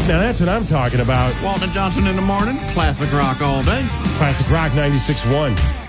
Now that's what I'm talking about. Walton Johnson in the morning. Classic rock all day. Classic Rock 96.1.